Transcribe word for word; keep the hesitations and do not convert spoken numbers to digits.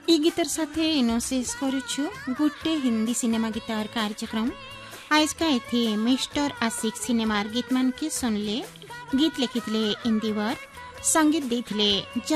ई गीतर साथे इनो शेष करुछु Gutte Hindi cinema guitar कार्यक्रम। आज का इथे मिस्टर आशिक सिनेमार गीत मन के सुनले। गीत लिखितले इंदिवर, संगीत देथिले